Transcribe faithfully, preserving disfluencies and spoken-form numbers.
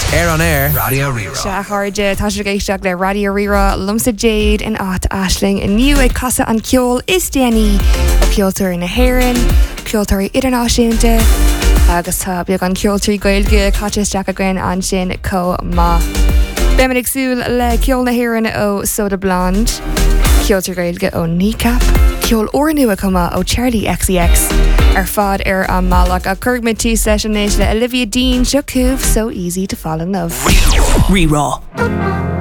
Air on Air, Radio Rira. Se háide tá sé géisteach le Radio Rira Lumsa Jade in áit Aisling in nniu ag casa an ceol is déanaí ó ceoltar na Héireann, ceoltarí idirnáisiúnta agus tá beag an ceoltarí gailge caiteteach a gin an sin có má. Bemin agsúil le ceol na Héireann ó Soda Blonde, ceoltar gailge ó Kneecap, ceol ornua cuma ó Charlie X C X ar fad ar an malach a curgmid tí session éis le Olivia Dean Shukhuv, So Easy to Fall in Love. Rira.